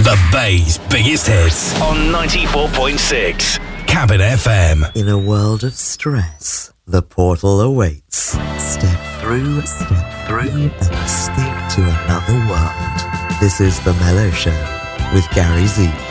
The Bay's biggest hits on 94.6 Cabin FM. In a world of stress, the portal awaits. Step through, and escape to another world. This is The Mellow Show with Gary Z.